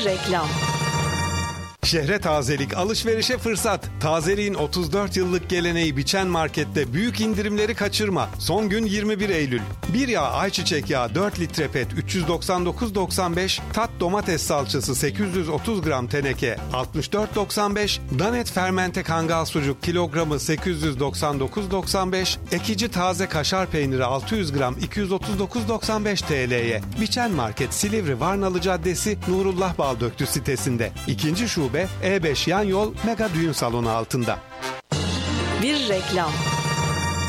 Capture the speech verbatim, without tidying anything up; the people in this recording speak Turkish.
reklam. Şehre tazelik, alışverişe fırsat. Tazeliğin otuz dört yıllık geleneği Biçen Market'te büyük indirimleri kaçırma. Son gün yirmi bir Eylül. Bir yağ ayçiçek yağı dört litre pet üç yüz doksan dokuz doksan beş, tat domates salçası sekiz yüz otuz gram teneke altmış dört doksan beş, Danet fermente kangal sucuk kilogramı sekiz yüz doksan dokuz doksan beş, ekici taze kaşar peyniri altı yüz gram iki yüz otuz dokuz doksan beş T L'ye. Biçen Market Silivri Varnalı Caddesi Nurullah Baldöktü sitesinde. İkinci şube E beş yan yol Mega Düğün Salonu altında. Bir reklam.